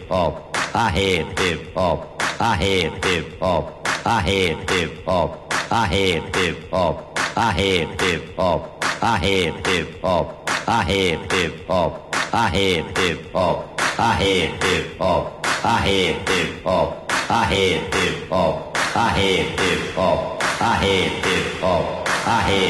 hop, I hate hip hop, I hate hip hop, I hate hip hop, I hate hip hop, I hate hip hop, I hate hip hop, I hate hip hop, I hate hip hop, I hate hip hop, I hate hip hop, I hate hip hop, I hate hip hop, I hate hip hop, I hate